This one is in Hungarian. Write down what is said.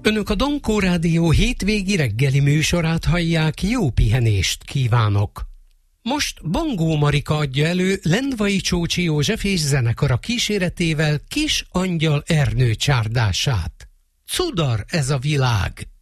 Önök a Domkó Rádió hétvégi reggeli műsorát hallják, jó pihenést kívánok! Most Bongó Marika adja elő Lendvai Csócsi József és zenekara kíséretével Kis Angyal Ernő csárdását. Cudar ez a világ!